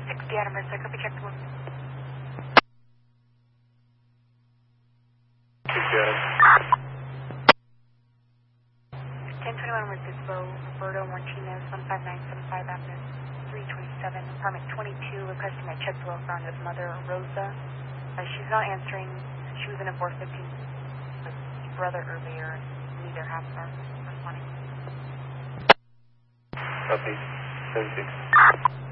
60 Adams, I copy check the book. 60 Adams. 1021 with Dispo, Roberto Martinez, 15975 Avenue, 327, apartment 22, requesting a check flow from his mother, Rosa. She's not answering. She was in a 415 with his brother earlier. Neither half are responding. Copy. 76.